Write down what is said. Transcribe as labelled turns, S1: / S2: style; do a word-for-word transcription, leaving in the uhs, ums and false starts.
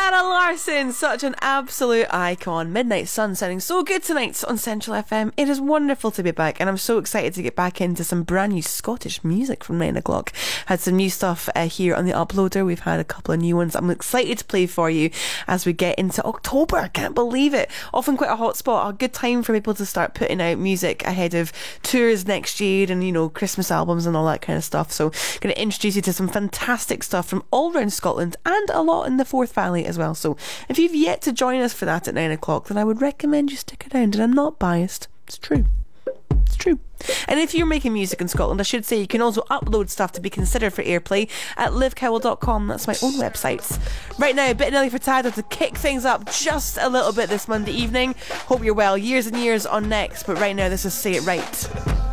S1: Zara Larsson, such an absolute icon. Midnight Sun sounding so good tonight on Central F M. It is wonderful to be back, and I'm so excited to get back into some brand new Scottish music from nine o'clock. Had some new stuff uh, here on the uploader. We've had a couple of new ones I'm excited to play for you as we get into October. I can't believe it. Often quite a hot spot, a good time for people to start putting out music ahead of tours next year and, you know, Christmas albums and all that kind of stuff. So going to introduce you to some fantastic stuff from all around Scotland and a lot in the Forth Valley as well. So if you've yet to join us for that at nine o'clock, then I would recommend you stick around. And I'm not biased. It's true. It's true. And if you're making music in Scotland, I should say you can also upload stuff to be considered for airplay at liv cowell dot com. That's my own website. Right now, a bit Nelly Furtado to kick things up just a little bit this Monday evening. Hope you're well. Years and years on next, but right now this is Say It Right.